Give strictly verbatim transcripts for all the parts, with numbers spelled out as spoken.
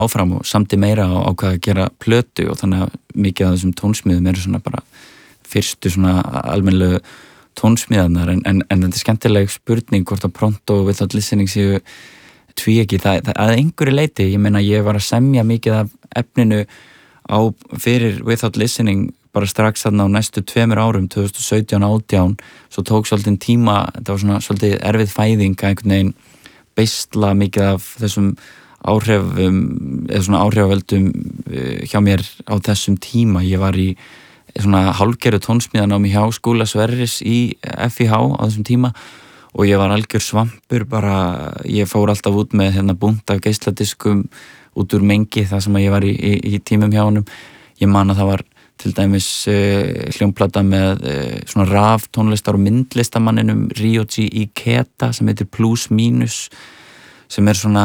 áfram og samdi meira og ákvað að gera plötu og þannig að mikið af þessum tónsmíðum eru svona bara fyrstu svona almennilegu tónsmíðarnar en, en, en þetta er skemmtileg spurning hvort að Pronto og Without Listening séu tvíegi, það, það að einhverju leiti, ég meina ég var að semja mikið af efninu á fyrir Without Listening bara strax þarna á næstu tveimur árum tvö þúsund og sautján átján svo tók svolítið tíma, þetta var svona svolítið erfið fæðing að einhvern veginn beisla mikið af þessum áhrifum eða svona áhrifaveldum hjá mér á þessum tíma. Ég var í svona hálfgerðu tónsmíðanámi hjá Skúla Sverris í F I H á þessum tíma og ég var algjör svampur bara, ég fór alltaf út með hérna búnt af geisladiskum út úr mengi það sem ég var í, í, í tímum hjá honum. Ég man að það var til dæmis uh, hljómplata með uh, svona raf tónlistar og myndlistamanninum Ryoji Ikeda sem heitir Plus Minus sem er svona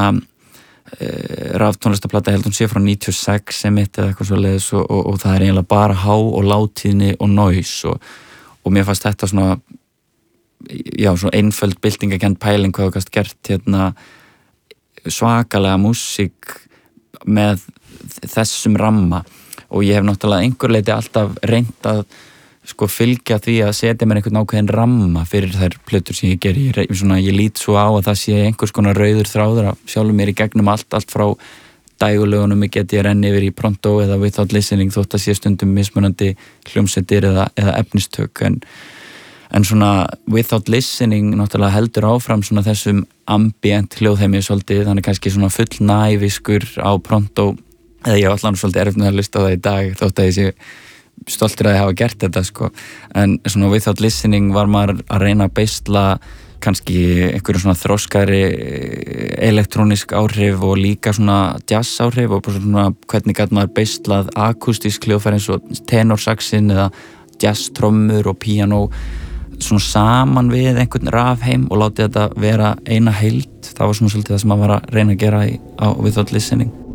uh, raf tónlistarplata, ég held hún sé frá níutíu og sex sem mitt eða eitthvað svoleiðis og, og, og það er eiginlega bara há og látíðni og noise og, og mér fannst þetta svona já, svona einföld byltingakend pæling hvað þú gast gert hérna svakalega músík með þessum ramma og ég hef náttúrulega einhver leiti alltaf reynt að sko fylgja því að setja mér einhvern ákveðin ramma fyrir þær plötur sem ég ger ég, svona, ég lít svo á að það sé einhvers konar rauður þráður að sjálfur mér í gegnum allt allt frá dægulögunum ég geti að renni yfir í Pronto eða Without Listening þótt að sé stundum mismunandi hljómsveitir eða, eða efnistök en, en svona Without Listening náttúrulega heldur áfram svona þessum ambient hljóðheimi svolítið þannig kannski svona fullnæviskur á Pronto eða ég var allan svolítið erfitt með að hlusta á það í dag þótt að ég sé stoltur að ég hafa gert þetta sko en svona Without Listening var maður að reyna að beisla kannski einhverjum svona þroskari elektrónisk áhrif og líka svona jazz áhrif og bara svona hvernig gæti maður beislað akústísk hljóðfæri eins og tenorsaxin eða jazz trommur og píanó svona saman við einhvern rafheim og látið þetta vera eina heild það var svona svolítið það sem maður var að reyna að gera í, á Without Listening